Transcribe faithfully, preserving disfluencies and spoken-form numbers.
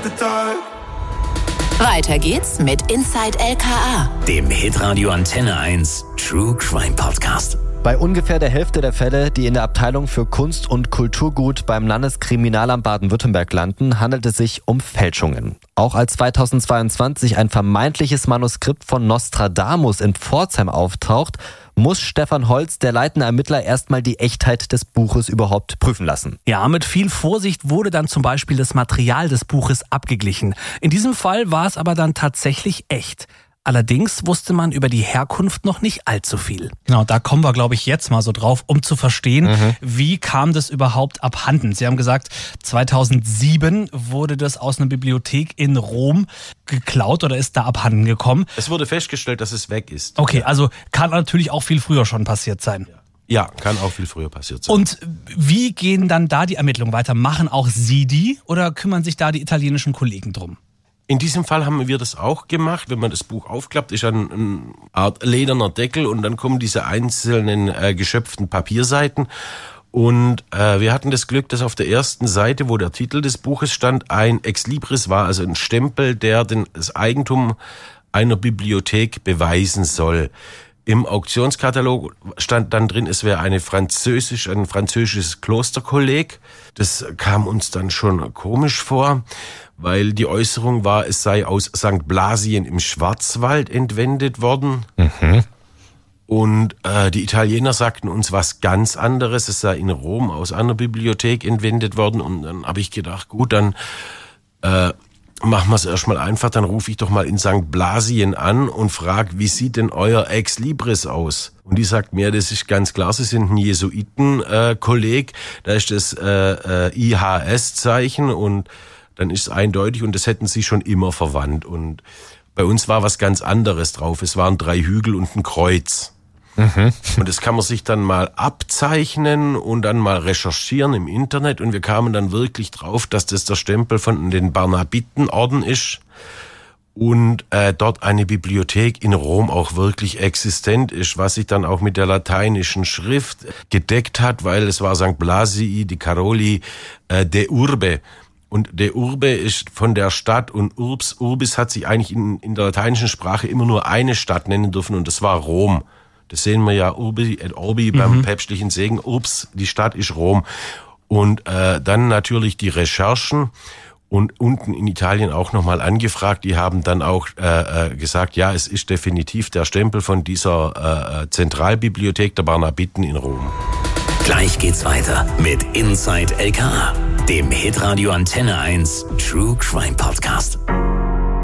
the dark. Weiter geht's mit Inside L K A, dem Hitradio Antenne eins True Crime Podcast. Bei ungefähr der Hälfte der Fälle, die in der Abteilung für Kunst- und Kulturgut beim Landeskriminalamt Baden-Württemberg landen, handelt es sich um Fälschungen. Auch als zweitausendzweiundzwanzig ein vermeintliches Manuskript von Nostradamus in Pforzheim auftaucht, muss Stefan Holz, der leitende Ermittler, erstmal die Echtheit des Buches überhaupt prüfen lassen. Ja, mit viel Vorsicht wurde dann zum Beispiel das Material des Buches abgeglichen. In diesem Fall war es aber dann tatsächlich echt. Allerdings wusste man über die Herkunft noch nicht allzu viel. Genau, da kommen wir, glaube ich, jetzt mal so drauf, um zu verstehen, mhm. wie kam das überhaupt abhanden. Sie haben gesagt, zweitausendsieben wurde das aus einer Bibliothek in Rom geklaut oder ist da abhanden gekommen. Es wurde festgestellt, dass es weg ist. Okay, also kann natürlich auch viel früher schon passiert sein. Ja, kann auch viel früher passiert sein. Und wie gehen dann da die Ermittlungen weiter? Machen auch Sie die oder kümmern sich da die italienischen Kollegen drum? In diesem Fall haben wir das auch gemacht. Wenn man das Buch aufklappt, ist ein, eine Art lederner Deckel und dann kommen diese einzelnen äh, geschöpften Papierseiten. Und äh, wir hatten das Glück, dass auf der ersten Seite, wo der Titel des Buches stand, ein Exlibris war, also ein Stempel, der den, das Eigentum einer Bibliothek beweisen soll. Im Auktionskatalog stand dann drin, es wäre eine französisch, ein französisches Klosterkolleg. Das kam uns dann schon komisch vor, weil die Äußerung war, es sei aus Sankt Blasien im Schwarzwald entwendet worden. Mhm. Und äh, die Italiener sagten uns was ganz anderes, es sei in Rom aus einer Bibliothek entwendet worden. Und dann habe ich gedacht, gut, dann äh, machen wir es erstmal einfach, dann rufe ich doch mal in Sankt Blasien an und frage, wie sieht denn euer Ex-Libris aus? Und die sagt mir, das ist ganz klar, sie sind ein Jesuiten-Kolleg, äh, da ist das äh, äh, I H S-Zeichen und dann ist es eindeutig und das hätten sie schon immer verwandt. Und bei uns war was ganz anderes drauf, es waren drei Hügel und ein Kreuz. Mhm. Und das kann man sich dann mal abzeichnen und dann mal recherchieren im Internet und wir kamen dann wirklich drauf, dass das der Stempel von den Barnabitenorden ist und äh, dort eine Bibliothek in Rom auch wirklich existent ist, was sich dann auch mit der lateinischen Schrift gedeckt hat, weil es war Sankt Blasii di Caroli äh, de Urbe. Und de Urbe ist von der Stadt und Urbs, Urbis hat sich eigentlich in, in der lateinischen Sprache immer nur eine Stadt nennen dürfen und das war Rom. Das sehen wir ja Urbi et Orbi mhm. beim päpstlichen Segen. Urbs, die Stadt ist Rom. Und äh, dann natürlich die Recherchen und unten in Italien auch nochmal angefragt. Die haben dann auch äh, gesagt, ja, es ist definitiv der Stempel von dieser äh, Zentralbibliothek der Barnabiten in Rom. Gleich geht's weiter mit Inside L K A, dem Hitradio Antenne eins True Crime Podcast.